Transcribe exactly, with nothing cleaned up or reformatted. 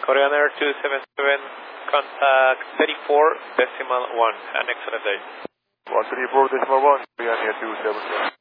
Korean Air two seven seven, contact thirty-four decimal one, and excellent day. one thirty-four decimal one, Korean Air two seven seven.